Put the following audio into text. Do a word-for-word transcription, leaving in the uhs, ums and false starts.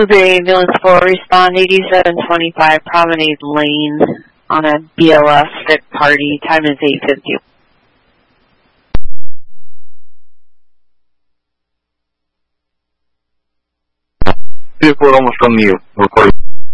Blueberry Ambulance four, respond eighty-seven twenty-five Promenade Lane on a B L S sick party. Time is eight fifty. Vehicle almost on you. Recording.